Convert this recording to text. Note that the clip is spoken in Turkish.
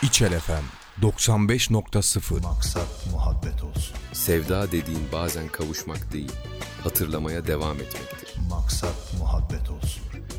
İçel FM 95.0. Maksat muhabbet olsun. Sevda dediğin bazen kavuşmak değil, hatırlamaya devam etmektir. Maksat muhabbet olsun.